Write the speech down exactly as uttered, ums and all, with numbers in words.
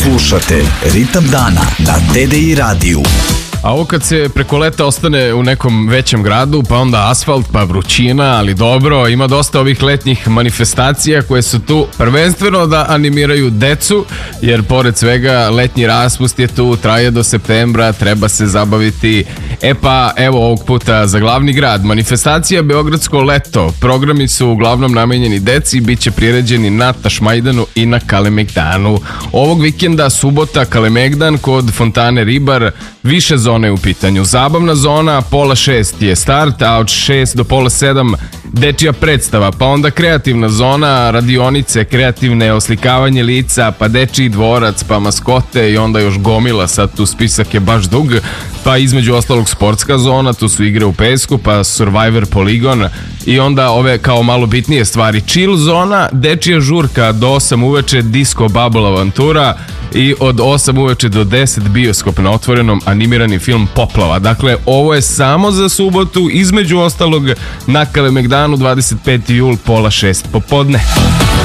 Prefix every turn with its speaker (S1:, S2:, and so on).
S1: Slušate Ritam dana na T D I radiju.
S2: A ovo kad se preko leta ostane u nekom većem gradu, pa onda asfalt, pa vrućina, ali dobro, ima dosta ovih letnjih manifestacija koje su tu prvenstveno da animiraju decu, jer pored svega letnji raspust je tu, traje do septembra, treba se zabaviti. E pa, evo ovog puta za glavni grad, manifestacija Beogradsko leto. Programi su uglavnom namenjeni deci i bit će priređeni na Tašmajdanu i na Kalemegdanu. Ovog vikenda, subota, Kalemegdan kod Fontane Ribar, više zone u pitanju. Zabavna zona, pola šest je start, a od šest do pola sedam dečija predstava, pa onda kreativna zona, radionice, kreativne, oslikavanje lica, pa dečiji dvorac, pa maskote i onda još gomila, sad tu spisak je baš dug, pa između ostalog sportska zona, tu su igre u pesku, pa Survivor poligon i onda ove kao malo bitnije stvari. Chill zona, dečija žurka do osam uveče, disco bubble avantura i od osam uveče do deset bioskop na otvorenom, animirani film Poplava. Dakle, ovo je samo za subotu, između ostalog na Kalemegdanu dvadeset peti jul, pola šest popodne.